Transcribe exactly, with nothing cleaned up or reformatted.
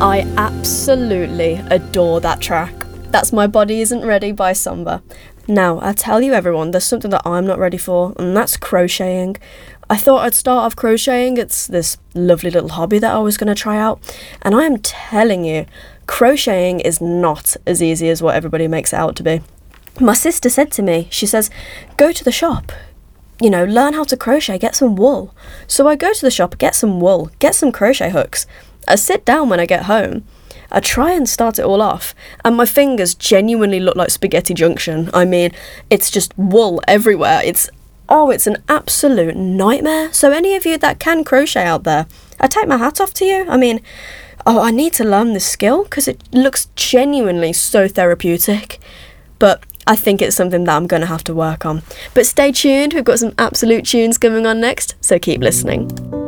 I absolutely adore that track. That's My Body Isn't Ready by Somber. Now, I tell you everyone, there's something that I'm not ready for, and that's crocheting. I thought I'd start off crocheting. It's this lovely little hobby that I was going to try out. And I am telling you, crocheting is not as easy as what everybody makes it out to be. My sister said to me, she says, go to the shop, you know, learn how to crochet, get some wool. So I go to the shop, get some wool, get some crochet hooks. I sit down when I get home. I try and start it all off, and my fingers genuinely look like Spaghetti Junction. I mean, it's just wool everywhere. It's, oh, it's an absolute nightmare. So any of you that can crochet out there, I take my hat off to you. I mean, oh, I need to learn this skill because it looks genuinely so therapeutic. But I think it's something that I'm going to have to work on. But stay tuned, we've got some absolute tunes coming on next, so keep listening.